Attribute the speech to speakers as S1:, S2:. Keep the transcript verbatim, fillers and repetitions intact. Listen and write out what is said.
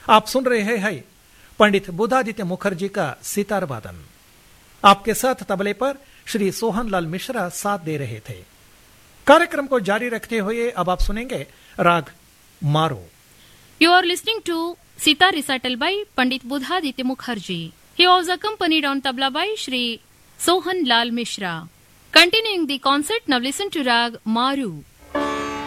S1: आप सुन रहे हैं पंडित बुधादित्य मुखर्जी का सितार वादन। आपके साथ तबले पर श्री सोहन लाल मिश्रा साथ दे रहे थे। कार्यक्रम को जारी रखते हुए अब आप सुनेंगे राग मारो।
S2: You are listening to sitar recital by Pandit Budhaditya Mukherjee. He was accompanied on tabla by Shri Sohan Lal Mishra. Continuing the concert, now listen to Rag Maru.